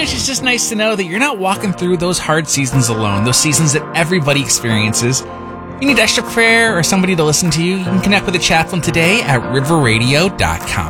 sometimes it's just nice to know that you're not walking through those hard seasons alone, those seasons that everybody experiences. If you need extra prayer or somebody to listen to you, you can connect with a chaplain today at riverradio.com.